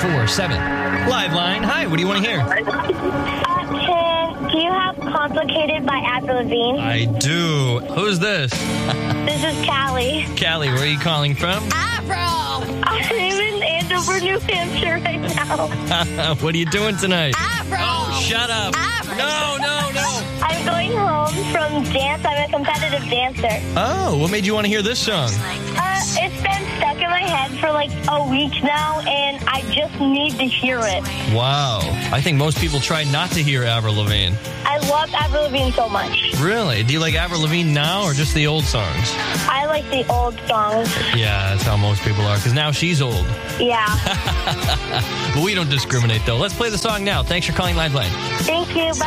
888-948-9747. Live line. Hi, what do you want to hear? Do you have Complicated by Avril Lavigne? I do. Who's this? This is Callie. Callie, where are you calling from? Avril! I'm in Andover, New Hampshire right now. What are you doing tonight? Avril! Oh, shut up. Avril! No. I'm going home from dance. I'm a competitive dancer. Oh, what made you want to hear this song? It's been stuck in my head for like a week now, and I just need to hear it. Wow. I think most people try not to hear Avril Lavigne. I love Avril Lavigne so much. Really? Do you like Avril Lavigne now or just the old songs? I like the old songs. Yeah, that's how most people are, because now she's old. Yeah. But we don't discriminate, though. Let's play the song now. Thanks for calling Lifeline. Thank you. Bye.